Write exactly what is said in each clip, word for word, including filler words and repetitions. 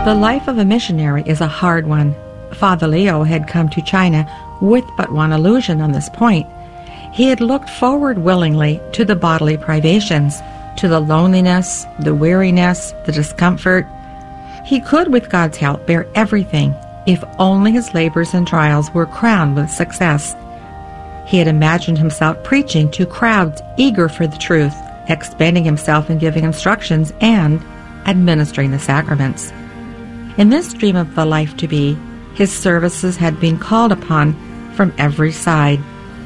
The life of a missionary is a hard one. Father Leo had come to China with but one illusion on this point. He had looked forward willingly to the bodily privations, to the loneliness, the weariness, the discomfort. He could, with God's help, bear everything if only his labors and trials were crowned with success. He had imagined himself preaching to crowds eager for the truth, expending himself in giving instructions and administering the sacraments. In this dream of the life to be, his services had been called upon from every side.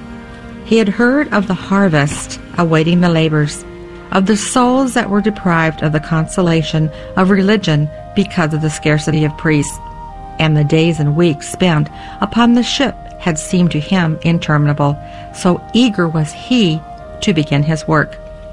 He had heard of the harvest awaiting the labors, of the souls that were deprived of the consolation of religion because of the scarcity of priests, and the days and weeks spent upon the ship had seemed to him interminable, so eager was he to begin his work.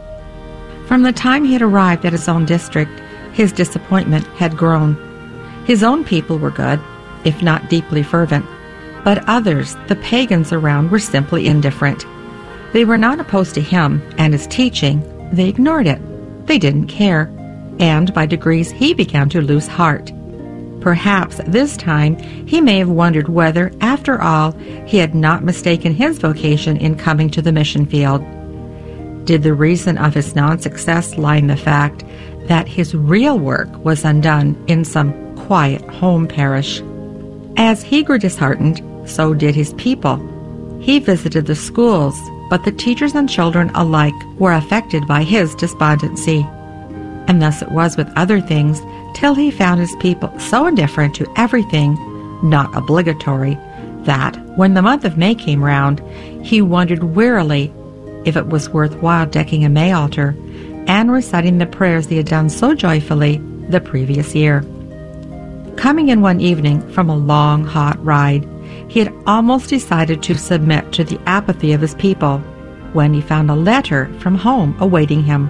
From the time he had arrived at his own district, his disappointment had grown. His own people were good, if not deeply fervent, but others, the pagans around, were simply indifferent. They were not opposed to him and his teaching. They ignored it. They didn't care. And by degrees he began to lose heart. Perhaps this time he may have wondered whether, after all, he had not mistaken his vocation in coming to the mission field. Did the reason of his non-success lie in the fact that his real work was undone in some quiet home parish? As he grew disheartened, so did his people. He visited the schools, but the teachers and children alike were affected by his despondency. And thus it was with other things, till he found his people so indifferent to everything not obligatory that, when the month of May came round, he wondered wearily if it was worthwhile decking a May altar and reciting the prayers he had done so joyfully the previous year. Coming in one evening from a long, hot ride, he had almost decided to submit to the apathy of his people when he found a letter from home awaiting him.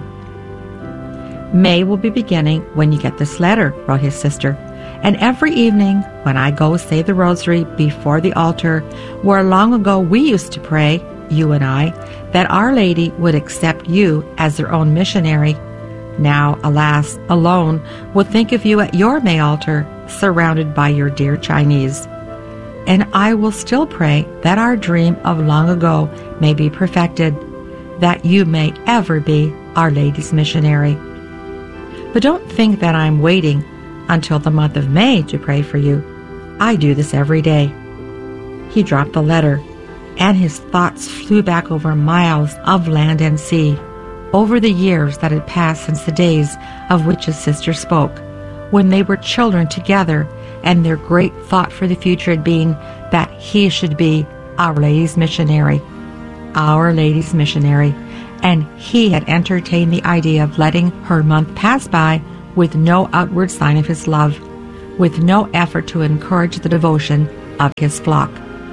"May will be beginning when you get this letter," wrote his sister, "and every evening when I go say the rosary before the altar, where long ago we used to pray, you and I, that Our Lady would accept you as their own missionary, now, alas, alone, would think of you at your May altar, surrounded by your dear Chinese. And I will still pray that our dream of long ago may be perfected, that you may ever be Our Lady's missionary. But don't think that I'm waiting until the month of May to pray for you. I do this every day." He dropped the letter, and his thoughts flew back over miles of land and sea, over the years that had passed since the days of which his sister spoke, when they were children together, and their great thought for the future had been that he should be Our Lady's missionary. Our Lady's missionary. And he had entertained the idea of letting her month pass by with no outward sign of his love, with no effort to encourage the devotion of his flock.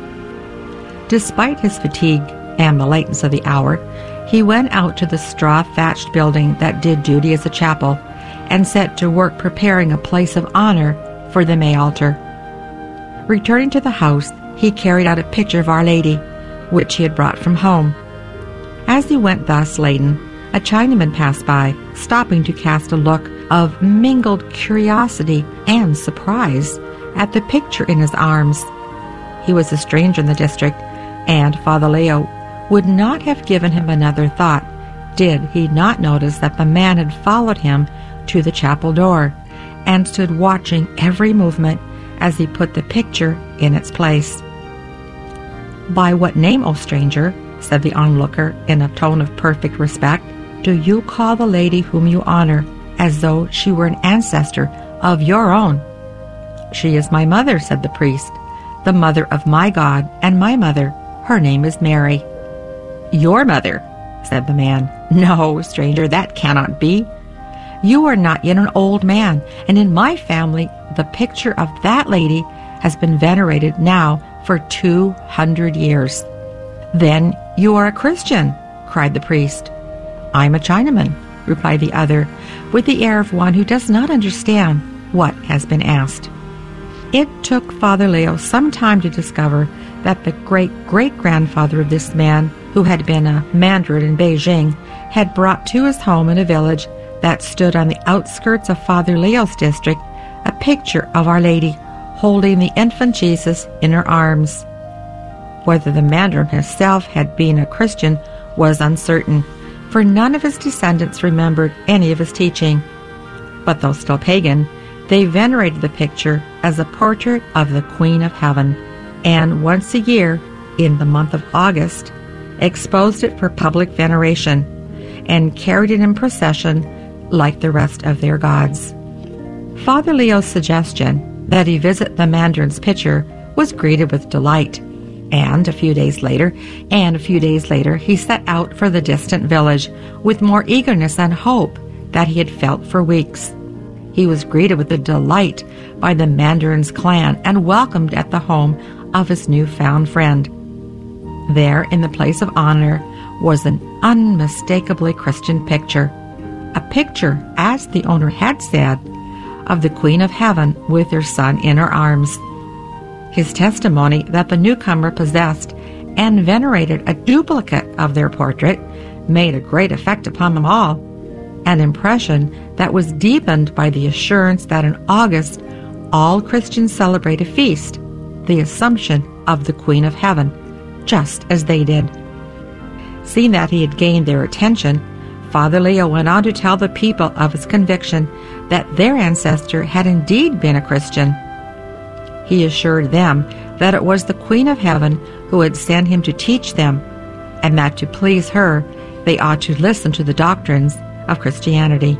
Despite his fatigue and the lateness of the hour, he went out to the straw-thatched building that did duty as a chapel and set to work preparing a place of honor for the May altar. Returning to the house, he carried out a picture of Our Lady, which he had brought from home. As he went thus laden, a Chinaman passed by, stopping to cast a look of mingled curiosity and surprise at the picture in his arms. He was a stranger in the district, and Father Leo would not have given him another thought did he not notice that the man had followed him to the chapel door and stood watching every movement as he put the picture in its place. "By what name, O stranger," said the onlooker in a tone of perfect respect, "do you call the lady whom you honor as though she were an ancestor of your own?" "She is my mother," said the priest, "the mother of my God and my mother. Her name is Mary." "Your mother," said the man. "No, stranger, that cannot be. You are not yet an old man, and in my family the picture of that lady has been venerated now for two hundred years." "Then you are a Christian," cried the priest. "I'm a Chinaman," replied the other, with the air of one who does not understand what has been asked. It took Father Leo some time to discover that the great-great-grandfather of this man, who had been a mandarin in Beijing, had brought to his home in a village that stood on the outskirts of Father Leo's district a picture of Our Lady holding the infant Jesus in her arms. Whether the mandarin himself had been a Christian was uncertain, for none of his descendants remembered any of his teaching. But though still pagan, they venerated the picture as a portrait of the Queen of Heaven, and once a year, in the month of August, exposed it for public veneration, and carried it in procession like the rest of their gods. Father Leo's suggestion that he visit the mandarin's picture was greeted with delight, and a few days later, and a few days later, he set out for the distant village with more eagerness and hope that he had felt for weeks. He was greeted with a delight by the mandarin's clan and welcomed at the home of his newfound friend. There, in the place of honor, was an unmistakably Christian picture, a picture, as the owner had said, of the Queen of Heaven with her son in her arms. His testimony that the newcomer possessed and venerated a duplicate of their portrait made a great effect upon them all, an impression that was deepened by the assurance that in August all Christians celebrate a feast, the Assumption of the Queen of Heaven, just as they did. Seeing that he had gained their attention, Father Leo went on to tell the people of his conviction that their ancestor had indeed been a Christian. He assured them that it was the Queen of Heaven who had sent him to teach them, and that to please her, they ought to listen to the doctrines of Christianity.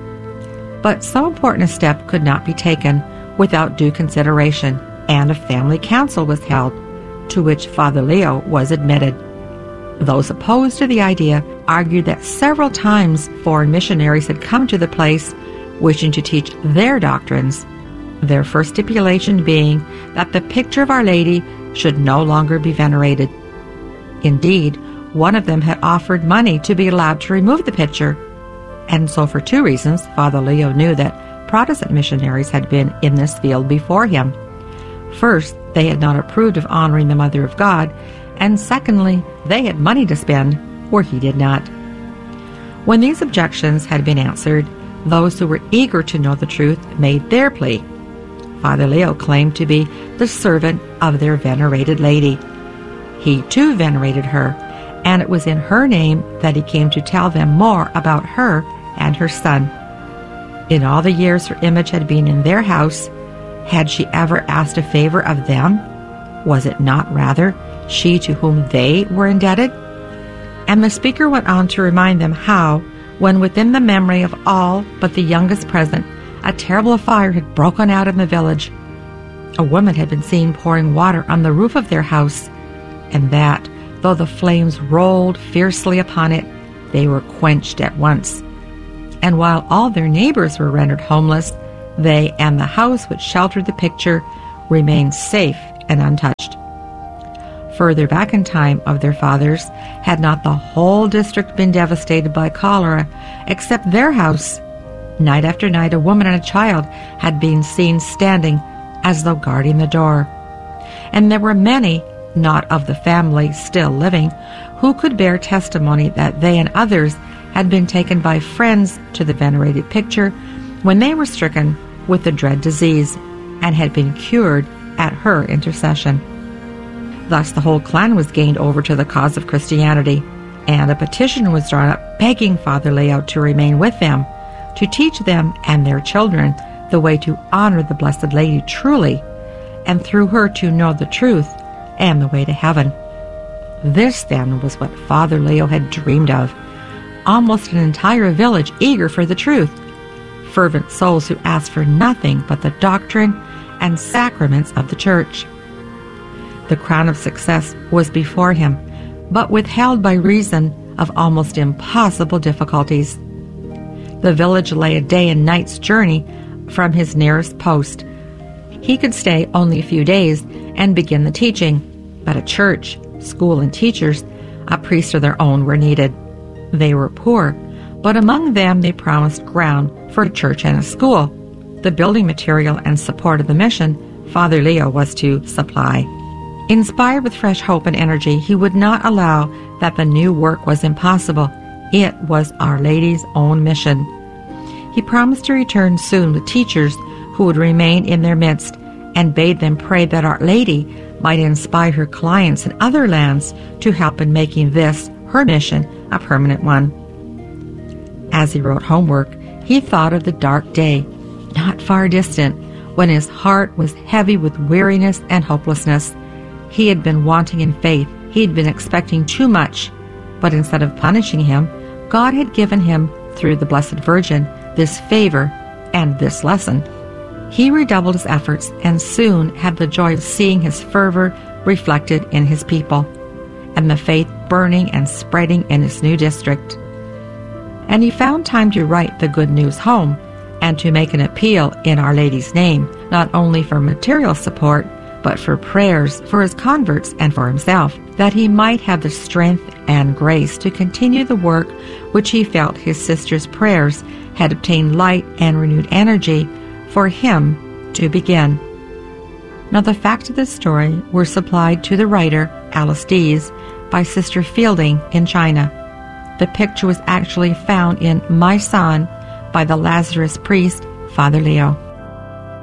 But so important a step could not be taken without due consideration, and a family council was held, to which Father Leo was admitted. Those opposed to the idea argued that several times foreign missionaries had come to the place wishing to teach their doctrines, their first stipulation being that the picture of Our Lady should no longer be venerated. Indeed, one of them had offered money to be allowed to remove the picture, and so for two reasons Father Leo knew that Protestant missionaries had been in this field before him. First, they had not approved of honoring the Mother of God, and secondly, they had money to spend where he did not. When these objections had been answered, those who were eager to know the truth made their plea. Father Leo claimed to be the servant of their venerated lady. He too venerated her, and it was in her name that he came to tell them more about her and her son. In all the years her image had been in their house, had she ever asked a favor of them? Was it not rather she to whom they were indebted? And the speaker went on to remind them how, when within the memory of all but the youngest present, a terrible fire had broken out in the village. A woman had been seen pouring water on the roof of their house, and that, though the flames rolled fiercely upon it, they were quenched at once. And while all their neighbors were rendered homeless, they and the house which sheltered the picture remained safe and untouched. Further back in time of their fathers, had not the whole district been devastated by cholera, except their house? Night after night, a woman and a child had been seen standing as though guarding the door. And there were many, not of the family still living, who could bear testimony that they and others had been taken by friends to the venerated picture when they were stricken with the dread disease and had been cured at her intercession. Thus the whole clan was gained over to the cause of Christianity, and a petition was drawn up begging Father Leo to remain with them, to teach them and their children the way to honor the Blessed Lady truly, and through her to know the truth and the way to heaven. This, then, was what Father Leo had dreamed of. Almost an entire village eager for the truth. Fervent souls who asked for nothing but the doctrine and sacraments of the Church. The crown of success was before him, but withheld by reason of almost impossible difficulties. The village lay a day and night's journey from his nearest post. He could stay only a few days and begin the teaching, but a church, school, and teachers, a priest of their own, were needed. They were poor, but among them they promised ground for a church and a school. The building material and support of the mission Father Leo was to supply. Inspired with fresh hope and energy, he would not allow that the new work was impossible. It was Our Lady's own mission. He promised to return soon with teachers who would remain in their midst, and bade them pray that Our Lady might inspire her clients in other lands to help in making this, her mission, a permanent one. As he wrote homework, he thought of the dark day, not far distant, when his heart was heavy with weariness and hopelessness. He had been wanting in faith. He had been expecting too much. But instead of punishing him, God had given him, through the Blessed Virgin, this favor and this lesson. He redoubled his efforts and soon had the joy of seeing his fervor reflected in his people, and the faith burning and spreading in his new district. And he found time to write the good news home and to make an appeal in Our Lady's name, not only for material support, but for prayers for his converts and for himself, that he might have the strength and grace to continue the work which he felt his sister's prayers had obtained light and renewed energy for him to begin. Now, the facts of this story were supplied to the writer, Alice Dease, by Sister Fielding in China. The picture was actually found in My Son by the Lazarus priest, Father Leo.